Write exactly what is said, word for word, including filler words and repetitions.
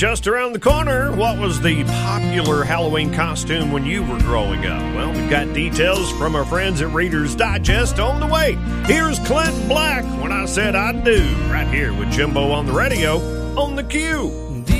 just around the corner, what was the popular Halloween costume when you were growing up? Well, we've got details from our friends at Reader's Digest on the way. Here's Clint Black, When I Said I Do, right here with Jimbo on the radio on the Q.